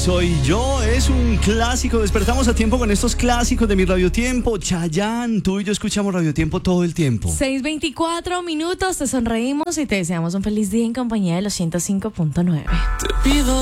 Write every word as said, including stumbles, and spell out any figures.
Soy yo, es un clásico. Despertamos a tiempo con estos clásicos de mi Radiotiempo. Chayanne, tú y yo escuchamos Radiotiempo todo el tiempo. seis veinticuatro minutos, te sonreímos y te deseamos un feliz día en compañía de los ciento cinco punto nueve. Te pido